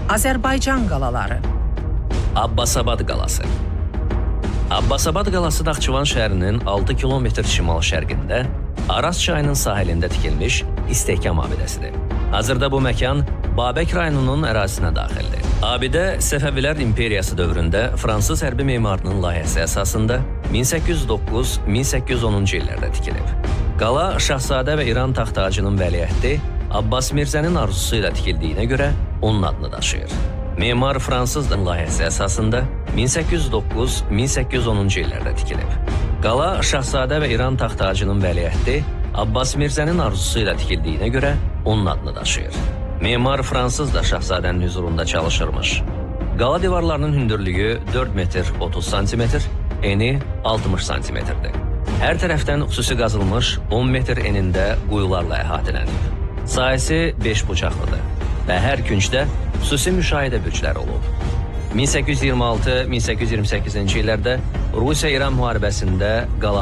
Azərbaycan qalaları. Abbasabad qalası. Abbasabad qalası Naxçıvan şəhərinin 6 kilometr şimal-şərqində, Araz çayının sahilində tikilmiş istehkam abidəsidir. Hazırda bu məkan Babək rayonunun ərazisinə daxildir. Abidə Səfəvilər İmperiyası dövründə Fransız hərbi memarının layihəsi əsasında 1809-1810-cu illərdə tikilib. Qala Şahzadə və İran taxt-tacının vəliəhdi Abbas Mirzənin arzusu ilə tikildiyinə görə onun adını daşıyır. Memar Fransızın layihəsi əsasında 1809-1810-cu illərdə tikilib. Qala Şahzadə və İran taxt-tacının vəliəhdi Abbas Mirzənin arzusu ilə tikildiyinə görə onun adını daşıyır. Memar Fransız da Şahzadənin hüzurunda çalışırmış. Qala divarlarının hündürlüyü 4 metr 30 santimetr, eni 60 santimetrdir. Hər tərəfdən xüsusi qazılmış 10 metr enində quyularla əhatələnib. Sahəsi 5 bucaqlıdır və hər küncdə xüsusi müşahidə bürcləri olub. 1826-1828-ci illərdə Rusiya-İran müharibəsində qala